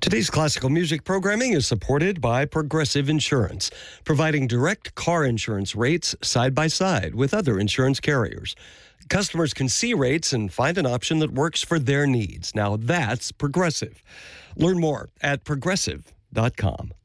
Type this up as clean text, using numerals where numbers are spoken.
Today's classical music programming is supported by Progressive Insurance, providing direct car insurance rates side by side with other insurance carriers. Customers can see rates and find an option that works for their needs. Now that's Progressive. Learn more at progressive.com.